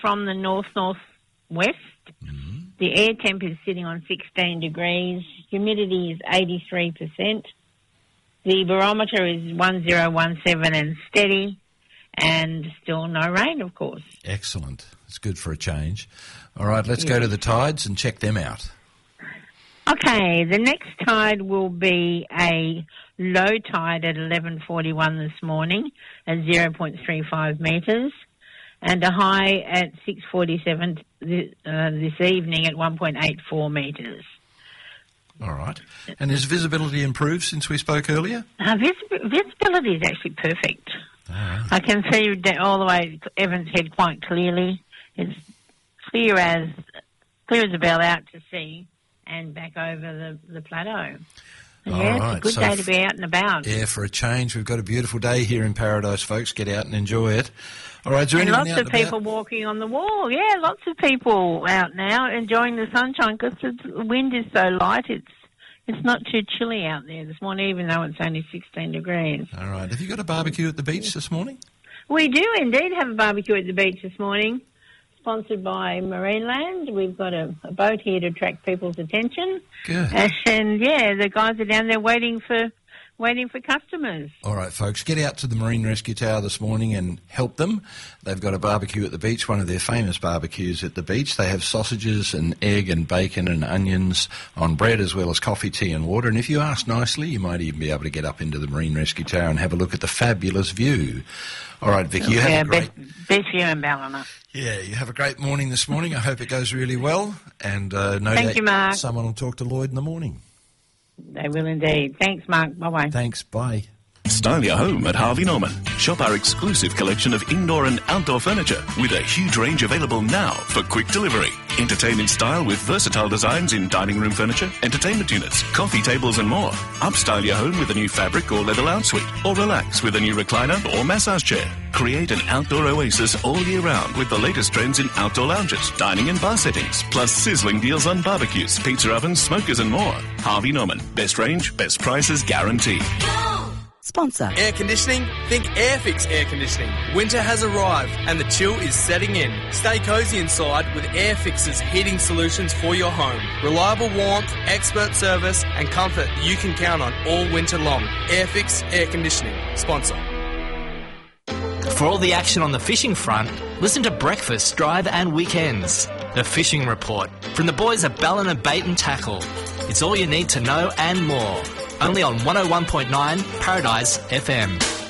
from the north-northwest. The air temp is sitting on 16 degrees. Humidity is 83%. The barometer is 1017 and steady, and still no rain, of course. Excellent. It's good for a change. All right, let's go to the tides and check them out. Okay, the next tide will be a low tide at 11:41 this morning at 0.35 metres, and a high at 6:47 this evening at 1.84 metres. All right. And has visibility improved since we spoke earlier? Visibility is actually perfect. All right. I can see all the way to Evans Head quite clearly. It's clear as a bell out to sea and back over the plateau. And All it's a good day to be out and about. Yeah, for a change, we've got a beautiful day here in Paradise, folks. Get out and enjoy it. All right, is there and anyone lots out of people walking on the wall. Yeah, lots of people out now enjoying the sunshine because the wind is so light. It's not too chilly out there this morning, even though it's only 16 degrees. All right. Have you got a barbecue at the beach this morning? We do indeed have a barbecue at the beach this morning, sponsored by Marineland. We've got a boat here to attract people's attention. Good. And yeah, the guys are down there waiting for customers. All right, folks, get out to the Marine Rescue Tower this morning and help them. They've got a barbecue at the beach, one of their famous barbecues at the beach. They have sausages and egg and bacon and onions on bread, as well as coffee, tea and water. And if you ask nicely, you might even be able to get up into the Marine Rescue Tower and have a look at the fabulous view. All right, Vicky, you have a great... best view in Ballina. Yeah, you have a great morning this morning. I hope it goes really well. And Thank you, Mark. Someone will talk to Lloyd in the morning. They will indeed. Thanks, Mark. Bye-bye. Thanks. Bye. Style your home at Harvey Norman. Shop our exclusive collection of indoor and outdoor furniture with a huge range available now for quick delivery. Entertain in style with versatile designs in dining room furniture, entertainment units, coffee tables and more. Upstyle your home with a new fabric or leather lounge suite, or relax with a new recliner or massage chair. Create an outdoor oasis all year round with the latest trends in outdoor lounges, dining and bar settings, plus sizzling deals on barbecues, pizza ovens, smokers and more. Harvey Norman. Best range, best prices guaranteed. Sponsor. Air conditioning? Think Airfix Air Conditioning. Winter has arrived and the chill is setting in. Stay cosy inside with Airfix's heating solutions for your home. Reliable warmth, expert service and comfort you can count on all winter long. Airfix Air Conditioning. Sponsor. For all the action on the fishing front, listen to Breakfast, Drive and Weekends. The Fishing Report from the boys at Ballina Bait and Tackle. It's all you need to know and more. Only on 101.9 Paradise FM.